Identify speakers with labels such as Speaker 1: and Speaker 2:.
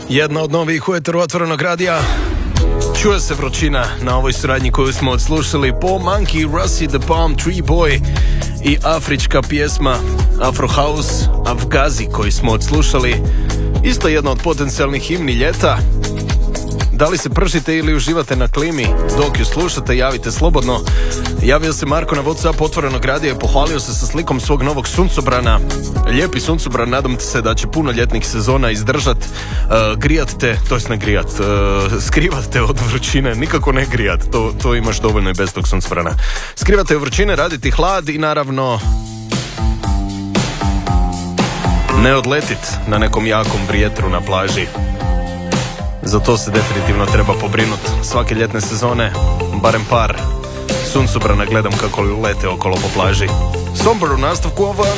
Speaker 1: Jedna od novih u eteru Otvorenog radija. Čuje se vrućina na ovoj suradnji koju smo odslušali po Monkey, Rusty the Palm Tree Boy i afrička pjesma Afro House Afgazi koju smo odslušali. Isto jedna od potencijalnih himni ljeta. Da li se pržite ili uživate na klimi dok ju slušate, javite slobodno. Javio se Marko na WhatsApp Otvorenog radija i pohvalio se sa slikom svog novog suncobrana. Lijepi suncobran, nadam se da će puno ljetnih sezona izdržat. Grijat te, to jest ne grijat, skrivat te od vrućine, nikako ne grijat, to imaš dovoljno i bez tog suncobrana. Skrivat te od vrućine, raditi hlad i naravno ne odletit na nekom jakom vjetru na plaži. Za to se definitivno treba pobrinuti. Svake ljetne sezone barem par suncobrana gledam kako lete okolo po plaži. Somber u nastavku, ovo je